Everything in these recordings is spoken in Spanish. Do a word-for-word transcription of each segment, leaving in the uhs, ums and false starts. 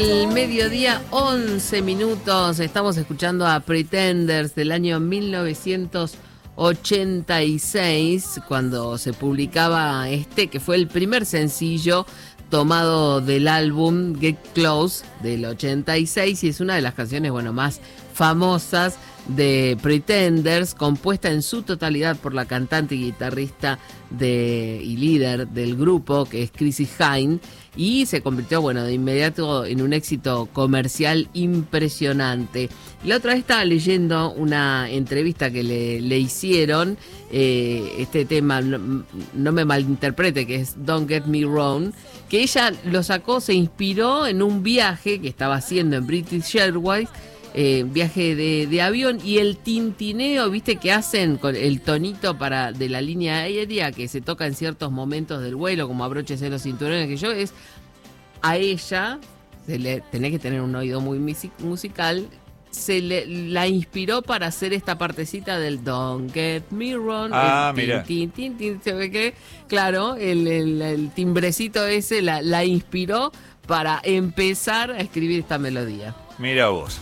El mediodía, once minutos, estamos escuchando a Pretenders del año mil novecientos ochenta y seis, cuando se publicaba este, que fue el primer sencillo tomado del álbum Get Close del ochenta y seis, y es una de las canciones, bueno, más famosas de Pretenders, compuesta en su totalidad por la cantante y guitarrista de, y líder del grupo, que es Chrissie Hynde, y se convirtió, bueno, de inmediato en un éxito comercial impresionante. La otra vez estaba leyendo una entrevista que le, le hicieron, eh, este tema, no, no me malinterprete, que es Don't Get Me Wrong, que ella lo sacó, se inspiró en un viaje que estaba haciendo en British Airways, Eh, viaje de, de avión, y el tintineo, viste, que hacen con el tonito para de la línea aérea que se toca en ciertos momentos del vuelo, como abróchese los cinturones, que yo, es a ella, se le, tenés que tener un oído muy musical, se le la inspiró para hacer esta partecita del Don't Get Me Wrong. Ah, el mira. Tin, tin, tin, tin, ¿se ve que? Claro, el, el, el timbrecito ese la, la inspiró para empezar a escribir esta melodía. Mira vos.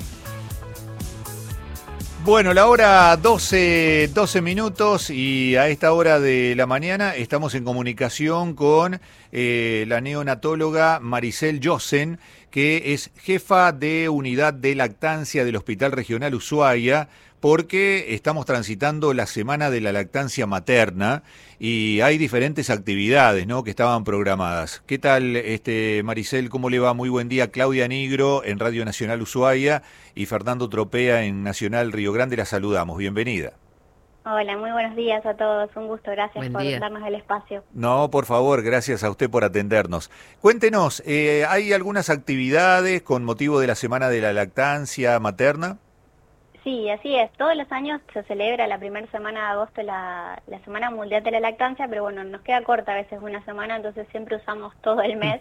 Bueno, la hora doce, doce minutos, y a esta hora de la mañana estamos en comunicación con eh, la neonatóloga Maricel Jossen, que es jefa de unidad de lactancia del Hospital Regional Ushuaia, porque estamos transitando la Semana de la Lactancia Materna y hay diferentes actividades, ¿no?, que estaban programadas. ¿Qué tal, este, Maricel? ¿Cómo le va? Muy buen día. Claudia Nigro en Radio Nacional Ushuaia y Fernando Tropea en Nacional Río Grande. La saludamos. Bienvenida. Hola, muy buenos días a todos. Un gusto, gracias Buen por día. darnos el espacio. No, por favor, gracias a usted por atendernos. Cuéntenos, eh, ¿hay algunas actividades con motivo de la Semana de la Lactancia Materna? Sí, así es. Todos los años se celebra la primera semana de agosto la, la Semana Mundial de la Lactancia, pero bueno, nos queda corta a veces una semana, entonces siempre usamos todo el mes.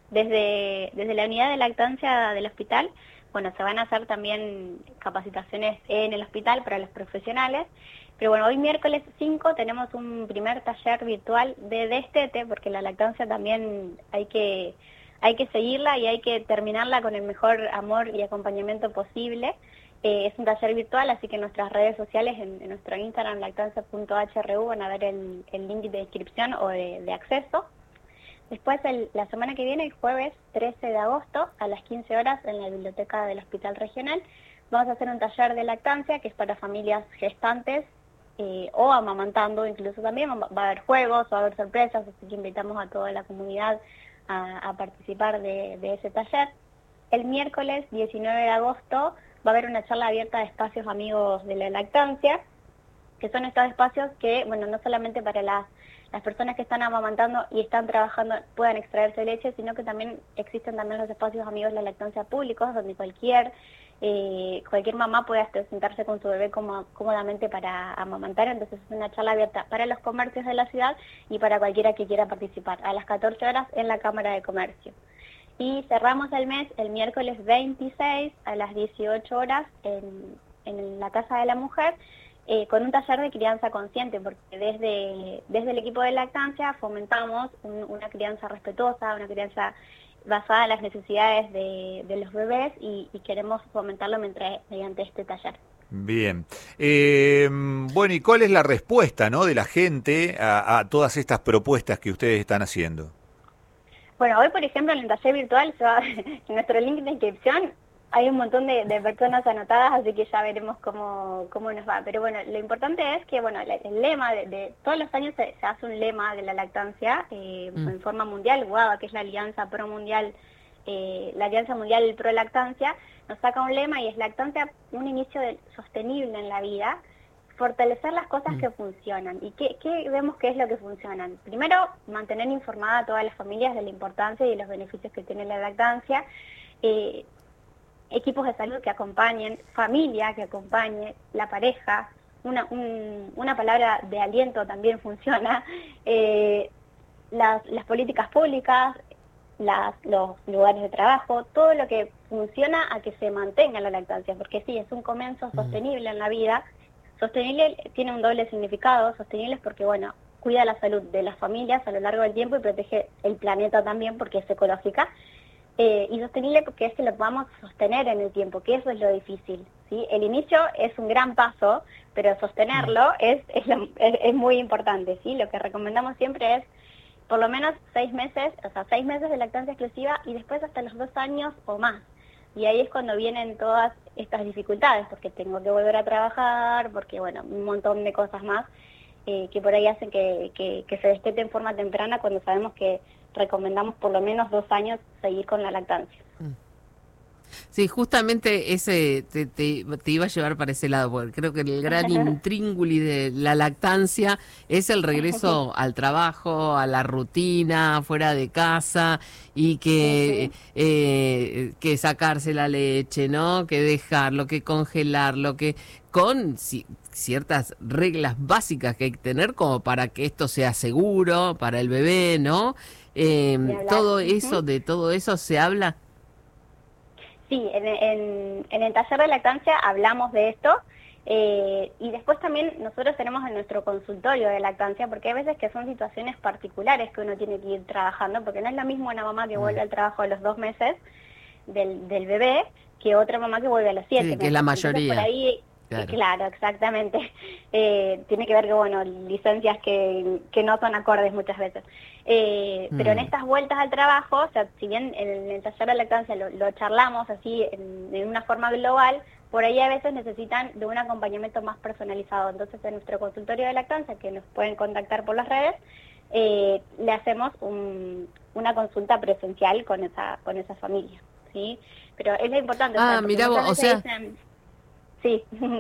Desde, desde la unidad de lactancia del hospital, bueno, se van a hacer también capacitaciones en el hospital para los profesionales, pero bueno, hoy miércoles cinco tenemos un primer taller virtual de destete, porque la lactancia también hay que, hay que seguirla y hay que terminarla con el mejor amor y acompañamiento posible. Eh, es un taller virtual, así que en nuestras redes sociales, en, en nuestro Instagram, lactancia punto h r u, van a ver el, el link de inscripción o de, de acceso. Después, el, la semana que viene, el jueves trece de agosto, a las quince horas, en la biblioteca del Hospital Regional, vamos a hacer un taller de lactancia que es para familias gestantes eh, o amamantando, incluso también. Va a haber juegos, va a haber sorpresas, así que invitamos a toda la comunidad a, a participar de, de ese taller. El miércoles diecinueve de agosto va a haber una charla abierta de espacios amigos de la lactancia, que son estos espacios que, bueno, no solamente para las, las personas que están amamantando y están trabajando puedan extraerse leche, sino que también existen también los espacios amigos de la lactancia públicos, donde cualquier eh, cualquier mamá puede hasta sentarse con su bebé como, cómodamente para amamantar. Entonces es una charla abierta para los comercios de la ciudad y para cualquiera que quiera participar, a las catorce horas en la Cámara de Comercio. Y cerramos el mes el miércoles veintiséis a las dieciocho horas en, en la Casa de la Mujer, eh, con un taller de crianza consciente, porque desde, desde el equipo de lactancia fomentamos un, una crianza respetuosa, una crianza basada en las necesidades de, de los bebés, y, y queremos fomentarlo mientras, mediante este taller. Bien. Eh, bueno, ¿y cuál es la respuesta, ¿no?, de la gente a, a todas estas propuestas que ustedes están haciendo? Bueno, hoy, por ejemplo, en el taller virtual, se va, en nuestro link de inscripción, hay un montón de, de personas anotadas, así que ya veremos cómo, cómo nos va. Pero bueno, lo importante es que, bueno, el, el lema de, de todos los años se, se hace un lema de la lactancia eh, mm. en forma mundial. WADA, que es la Alianza Pro Mundial, eh, la Alianza Mundial Pro Lactancia, nos saca un lema y es: lactancia, un inicio de, sostenible en la vida. Fortalecer las cosas mm. que funcionan. ¿Y qué, qué vemos que es lo que funcionan? Primero, mantener informada a todas las familias de la importancia y de los beneficios que tiene la lactancia, eh, equipos de salud que acompañen, familia que acompañe, la pareja, una, un, una palabra de aliento también funciona, eh, las, las políticas públicas, las, los lugares de trabajo, todo lo que funciona a que se mantenga la lactancia, porque sí, es un comienzo mm. sostenible en la vida. Sostenible tiene un doble significado. Sostenible es porque, bueno, cuida la salud de las familias a lo largo del tiempo y protege el planeta también porque es ecológica. eh, y sostenible porque es que lo podamos sostener en el tiempo, que eso es lo difícil, ¿sí? El inicio es un gran paso, pero sostenerlo es, es, lo, es, es muy importante, ¿sí? Lo que recomendamos siempre es por lo menos seis meses, o sea, seis meses de lactancia exclusiva y después hasta los dos años o más. Y ahí es cuando vienen todas estas dificultades, porque tengo que volver a trabajar, porque, bueno, un montón de cosas más eh, que por ahí hacen que, que, que se destete en forma temprana cuando sabemos que recomendamos por lo menos dos años seguir con la lactancia. Sí, justamente ese te, te, te iba a llevar para ese lado, porque creo que el gran intríngulis de la lactancia es el regreso al trabajo, a la rutina, fuera de casa, y que, uh-huh. eh, que sacarse la leche, ¿no? Que dejarlo, que congelarlo, que con si, ciertas reglas básicas que hay que tener como para que esto sea seguro para el bebé, ¿no? Eh, todo eso, uh-huh. de todo eso se habla. Sí, en, en, en el taller de lactancia hablamos de esto eh, y después también nosotros tenemos en nuestro consultorio de lactancia, porque hay veces que son situaciones particulares que uno tiene que ir trabajando, porque no es lo mismo una mamá que vuelve al trabajo a los dos meses del, del bebé que otra mamá que vuelve a los siete. Sí, que es la mayoría. Por ahí, claro. claro, exactamente. Eh, tiene que ver que, bueno, licencias que, que no son acordes muchas veces. Eh, mm. Pero en estas vueltas al trabajo, o sea, si bien en el taller de lactancia lo, lo charlamos así en, en una forma global, por ahí a veces necesitan de un acompañamiento más personalizado. Entonces, en nuestro consultorio de lactancia, que nos pueden contactar por las redes, eh, le hacemos un, una consulta presencial con esa con esa familia, ¿sí? Pero es lo importante. Ah, mira vos, o sea... Dicen, sí.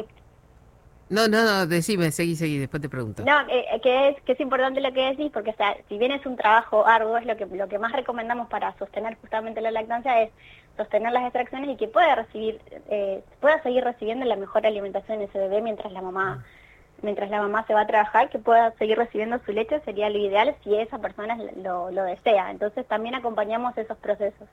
No, no, no, decime, seguí, seguí, después te pregunto. No, eh, que es que es importante lo que decís, porque o sea, si bien es un trabajo arduo, es lo que lo que más recomendamos para sostener justamente la lactancia es sostener las extracciones y que pueda recibir, eh, pueda seguir recibiendo la mejor alimentación ese bebé mientras la mamá, mientras la mamá se va a trabajar, que pueda seguir recibiendo su leche sería lo ideal si esa persona lo, lo desea. Entonces también acompañamos esos procesos.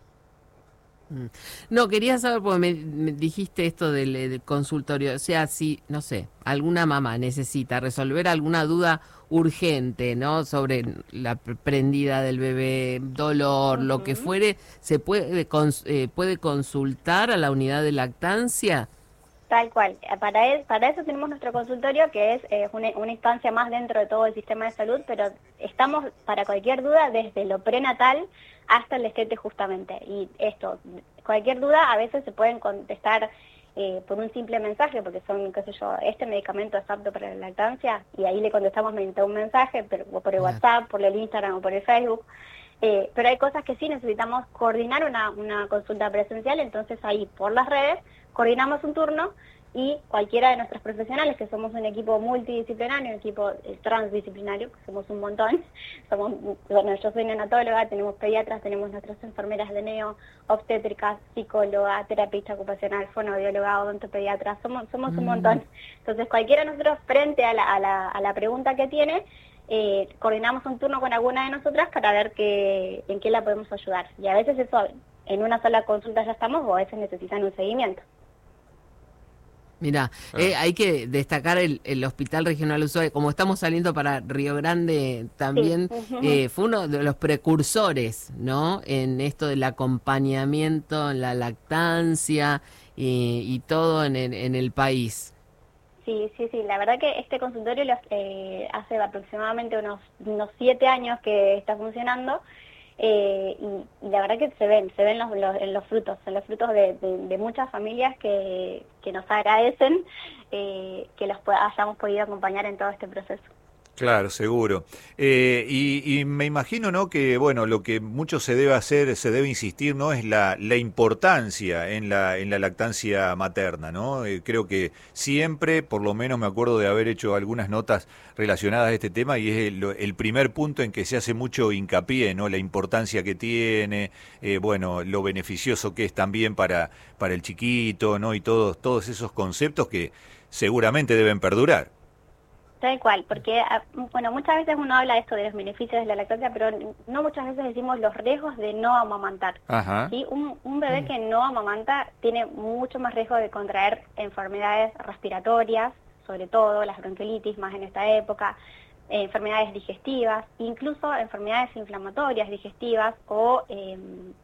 No, quería saber, porque me, me dijiste esto del, del consultorio, o sea, si, no sé, alguna mamá necesita resolver alguna duda urgente, ¿no? Sobre la prendida del bebé, dolor, uh-huh. lo que fuere, ¿se puede, cons, eh, puede consultar a la unidad de lactancia? Tal cual. Para, el, para eso tenemos nuestro consultorio, que es eh, una, una instancia más dentro de todo el sistema de salud, pero estamos para cualquier duda desde lo prenatal hasta el destete justamente. Y esto, cualquier duda a veces se pueden contestar eh, por un simple mensaje, porque son, qué sé yo, este medicamento es apto para la lactancia, y ahí le contestamos mediante un mensaje, pero, por el WhatsApp, por el Instagram o por el Facebook. Eh, pero hay cosas que sí necesitamos coordinar una, una consulta presencial, entonces ahí por las redes coordinamos un turno y cualquiera de nuestros profesionales, que somos un equipo multidisciplinario, un equipo eh, transdisciplinario, que somos un montón, somos, bueno, yo soy neonatóloga, tenemos pediatras, tenemos nuestras enfermeras de neo, obstétricas, psicóloga, terapista ocupacional, fonoaudióloga, odontopediatra, somos, somos mm. un montón. Entonces cualquiera de nosotros frente a la, a la, a la pregunta que tiene, Eh, coordinamos un turno con alguna de nosotras para ver que, en qué la podemos ayudar. Y a veces eso, en una sola consulta ya estamos, o a veces necesitan un seguimiento. Mirá, ah. eh, hay que destacar el, el Hospital Regional Ushuaia, como estamos saliendo para Río Grande también, sí. uh-huh. eh, fue uno de los precursores, ¿no? En esto del acompañamiento, en la lactancia y, y todo en el, en el país. Sí, sí, sí. La verdad que este consultorio los, eh, hace aproximadamente unos, unos siete años que está funcionando eh, y, y la verdad que se ven, se ven los, los, en los frutos, en los frutos de, de, de muchas familias que, que nos agradecen eh, que los hayamos podido acompañar en todo este proceso. Claro, seguro. Eh, y, y me imagino, ¿no?, que bueno, lo que mucho se debe hacer, se debe insistir, ¿no?, es la, la importancia en la, en la lactancia materna, ¿no? Eh, creo que siempre, por lo menos me acuerdo de haber hecho algunas notas relacionadas a este tema, y es el, el primer punto en que se hace mucho hincapié, ¿no?, la importancia que tiene, eh, bueno, lo beneficioso que es también para, para el chiquito, ¿no?, y todos, todos esos conceptos que seguramente deben perdurar. Tal cual, porque bueno, muchas veces uno habla de esto de los beneficios de la lactancia, pero no muchas veces decimos los riesgos de no amamantar. Ajá. ¿Sí? Un, un bebé que no amamanta tiene mucho más riesgo de contraer enfermedades respiratorias, sobre todo las bronquiolitis, más en esta época, eh, enfermedades digestivas, incluso enfermedades inflamatorias digestivas o, eh,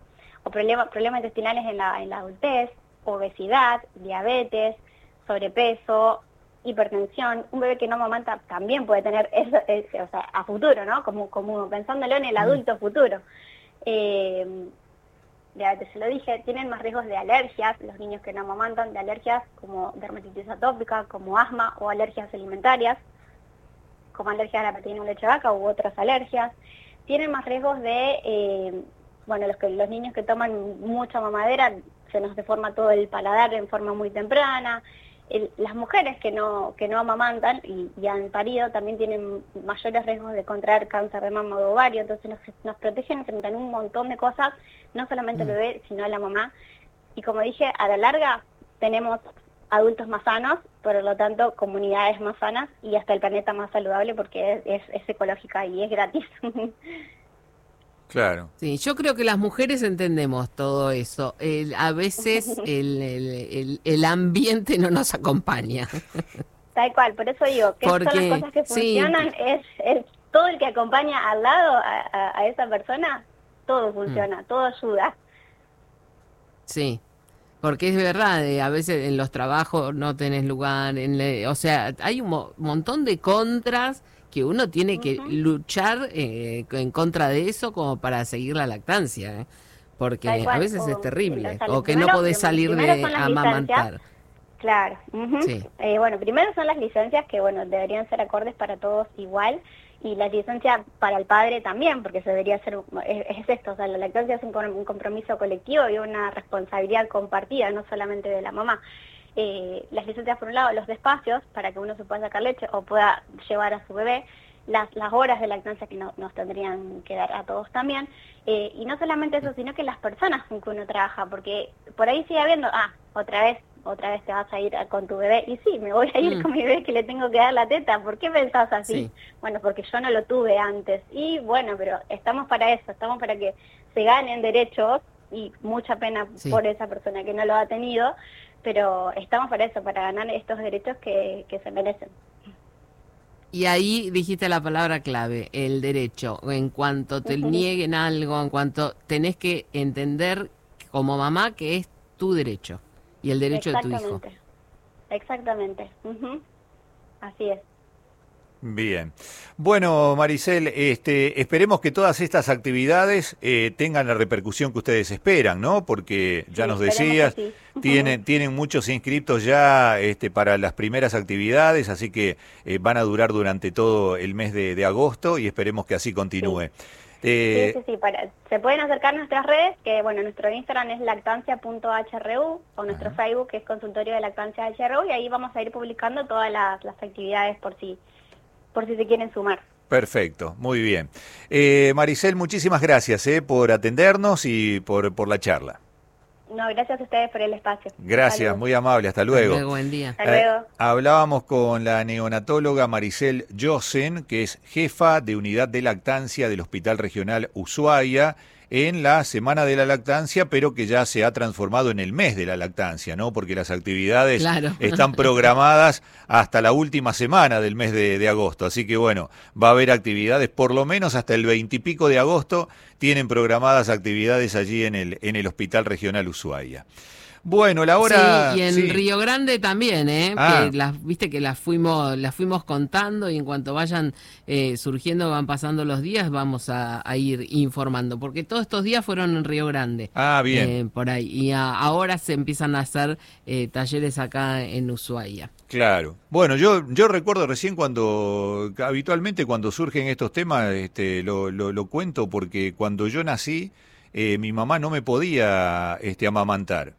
o problemas problemas intestinales en la, en la adultez, obesidad, diabetes, sobrepeso, hipertensión. Un bebé que no amamanta también puede tener eso, es, o sea, a futuro, ¿no? Como, como pensándolo en el adulto futuro. Eh, diabetes, se lo dije, tienen más riesgos de alergias, los niños que no amamantan, de alergias como dermatitis atópica, como asma o alergias alimentarias, como alergia a la proteína de leche de vaca u otras alergias. Tienen más riesgos de, eh, bueno, los, que, los niños que toman mucha mamadera, se nos deforma todo el paladar en forma muy temprana. El, las mujeres que no que no amamantan y, y han parido también tienen mayores riesgos de contraer cáncer de mama o de ovario, entonces nos, nos protegen frente a un montón de cosas, no solamente el bebé, sino la mamá. Y como dije, a la larga tenemos adultos más sanos, por lo tanto comunidades más sanas y hasta el planeta más saludable porque es, es, es ecológica y es gratis. Claro. Sí, yo creo que las mujeres entendemos todo eso. El, a veces el, el, el, el ambiente no nos acompaña. Tal cual, por eso digo que Porque, son las cosas que funcionan, sí. es, es todo el que acompaña al lado a, a, a esa persona, todo funciona, mm. todo ayuda. Sí, porque es verdad, eh, a veces en los trabajos no tenés lugar, en le, o sea, hay un mo montón de contras que uno tiene que uh-huh. luchar eh, en contra de eso como para seguir la lactancia, ¿eh? Porque a veces o, es terrible, o que primero, no podés salir de amamantar. Claro, uh-huh. sí. eh, bueno, primero son las licencias que, bueno, deberían ser acordes para todos igual, y la licencia para el padre también, porque se debería ser, es, es esto, o sea, la lactancia es un, un compromiso colectivo y una responsabilidad compartida, no solamente de la mamá. Eh, las licencias por un lado, los despacios para que uno se pueda sacar leche o pueda llevar a su bebé, las, las horas de lactancia que no, nos tendrían que dar a todos también, eh, y no solamente eso, sino que las personas con que uno trabaja, porque por ahí sigue habiendo, ah, otra vez, otra vez te vas a ir con tu bebé, y sí, me voy a ir mm. con mi bebé que le tengo que dar la teta, ¿por qué pensás así? Sí. Bueno, porque yo no lo tuve antes, y bueno, pero estamos para eso, estamos para que se ganen derechos, y mucha pena sí. por esa persona que no lo ha tenido, pero estamos para eso, para ganar estos derechos que, que se merecen. Y ahí dijiste la palabra clave, el derecho. En cuanto te uh-huh. nieguen algo, en cuanto tenés que entender como mamá que es tu derecho y el derecho de tu hijo. Exactamente. Uh-huh. Así es. Bien. Bueno, Maricel, este, esperemos que todas estas actividades eh, tengan la repercusión que ustedes esperan, ¿no? Porque ya sí, nos decías, sí. tienen, tienen muchos inscriptos ya este, para las primeras actividades, así que eh, van a durar durante todo el mes de, de agosto y esperemos que así continúe. Sí. Eh, sí, sí, sí. Para, se pueden acercar a nuestras redes, que bueno, nuestro Instagram es lactancia punto h r u o nuestro uh-huh. Facebook que es Consultorio de Lactancia H R U y ahí vamos a ir publicando todas las, las actividades por si... por si se quieren sumar. Perfecto, muy bien. Eh, Maricel, muchísimas gracias eh, por atendernos y por, por la charla. No, gracias a ustedes por el espacio. Gracias, Saludos. Muy amable, hasta luego. Hasta luego, buen día. Hasta luego. Eh, hablábamos con la neonatóloga Maricel Jossen, que es jefa de unidad de lactancia del Hospital Regional Ushuaia, en la Semana de la Lactancia, pero que ya se ha transformado en el mes de la lactancia, ¿no? Porque las actividades claro. están programadas hasta la última semana del mes de, de agosto. Así que, bueno, va a haber actividades, por lo menos hasta el veintipico de agosto, tienen programadas actividades allí en el, en el Hospital Regional Ushuaia. Bueno, la hora... Sí, y en sí. Río Grande también, ¿eh? Ah. Que las, viste que las fuimos las fuimos contando y en cuanto vayan eh, surgiendo, van pasando los días, vamos a, a ir informando, porque todos estos días fueron en Río Grande. Ah, bien. Eh, por ahí. Y a, ahora se empiezan a hacer eh, talleres acá en Ushuaia. Claro. Bueno, yo yo recuerdo recién cuando, habitualmente cuando surgen estos temas, este, lo, lo, lo cuento porque cuando yo nací, eh, mi mamá no me podía este, amamantar.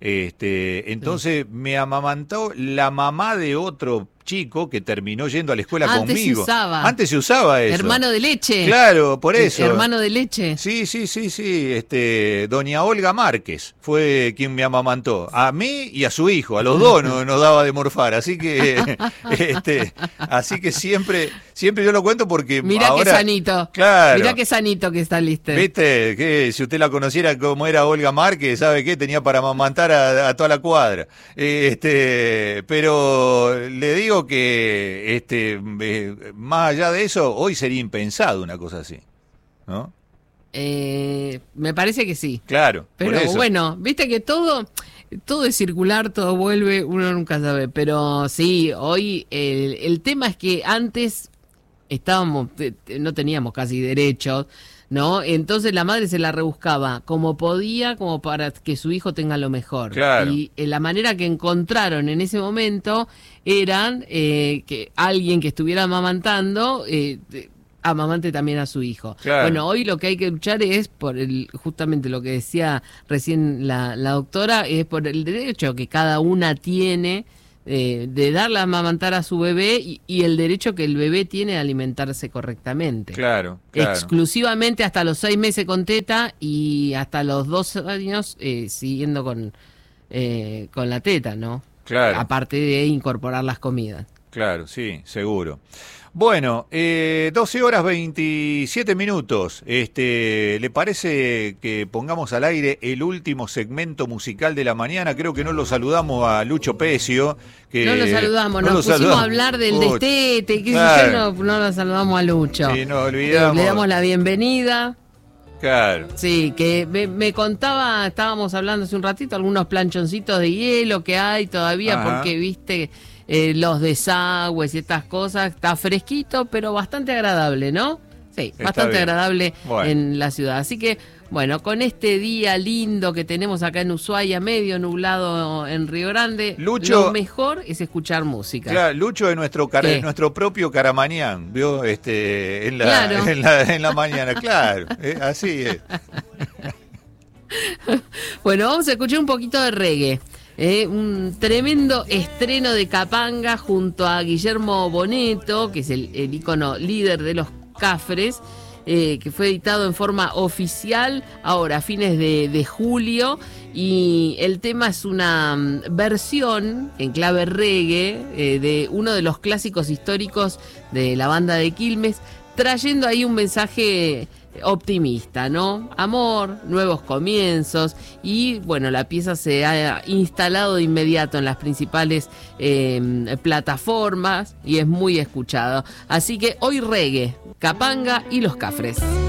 Este, entonces sí. me amamantó la mamá de otro chico que terminó yendo a la escuela Antes conmigo. Se usaba. Antes se usaba eso. Hermano de leche. Claro, por eso. Hermano de leche. Sí, sí, sí, sí. Este, doña Olga Márquez fue quien me amamantó. A mí y a su hijo, a los dos nos, nos daba de morfar. Así que, este, así que siempre, siempre yo lo cuento porque Mirá ahora, qué sanito. Claro. Mirá qué sanito que está listo. Viste, que si usted la conociera como era Olga Márquez, ¿sabe qué? Tenía para amamantar a, a toda la cuadra. Este, pero le digo que este eh, más allá de eso, hoy sería impensado una cosa así, ¿no? Eh, me parece que sí. Claro. Pero por eso. bueno, viste que todo, todo es circular, todo vuelve, uno nunca sabe. Pero sí, hoy el, el tema es que antes estábamos, no teníamos casi derechos, ¿no? Entonces la madre se la rebuscaba como podía, como para que su hijo tenga lo mejor. Claro. Y eh, la manera que encontraron en ese momento eran eh, que alguien que estuviera amamantando eh, amamante también a su hijo. Claro. Bueno, hoy lo que hay que luchar es por el, justamente lo que decía recién la, la doctora, es por el derecho que cada una tiene eh, de darle a amamantar a su bebé y, y el derecho que el bebé tiene a alimentarse correctamente. Claro, claro. Exclusivamente hasta los seis meses con teta y hasta los dos años eh, siguiendo con, eh, con la teta, ¿no? Claro. Aparte de incorporar las comidas. Claro, sí, seguro. Bueno, eh, doce horas veintisiete minutos. Este, ¿le parece que pongamos al aire el último segmento musical de la mañana? Creo que no lo saludamos a Lucho Pecio. Que no lo saludamos, no nos lo pusimos saludamos. a hablar del Uy, destete, qué claro. sé yo, no, no lo saludamos a Lucho. Sí, nos olvidamos. Eh, le damos la bienvenida. Claro. Sí, que me, me contaba, estábamos hablando hace un ratito, algunos planchoncitos de hielo que hay todavía, Ajá. porque viste eh, los desagües y estas cosas, está fresquito, pero bastante agradable, ¿no? Sí, Está bastante bien. agradable Bueno. en la ciudad. Así que, bueno, con este día lindo que tenemos acá en Ushuaia, medio nublado en Río Grande, Lucho- lo mejor es escuchar música. Claro, Lucho es nuestro, cara- ¿Qué? nuestro propio Caramañán, ¿vio? Este, en, la, Claro. en, la, en la mañana, claro, eh, así es. Bueno, vamos a escuchar un poquito de reggae. Eh, un tremendo estreno de Capanga junto a Guillermo Bonetto, que es el, el ícono líder de los Cafres, eh, que fue editado en forma oficial ahora a fines de, de julio. Y el tema es una mm, versión en clave reggae eh, de uno de los clásicos históricos de la banda de Quilmes, trayendo ahí un mensaje optimista, ¿no? Amor, nuevos comienzos y bueno, la pieza se ha instalado de inmediato en las principales eh, plataformas y es muy escuchado. Así que hoy reggae, Capanga y los Cafres.